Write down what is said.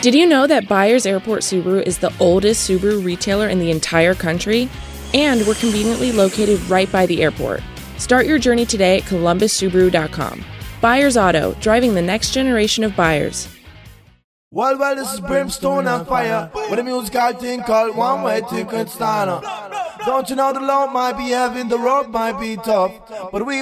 Did you know that Byers Airport Subaru is the oldest Subaru retailer in the entire country? And we're conveniently located right by the airport. Start your journey today at columbussubaru.com. Byers Auto, driving the next generation of buyers. Well, this is brimstone and fire, with a musical thing called One Way Ticket Starter. Don't you know the load might be heavy, the road might be tough, but we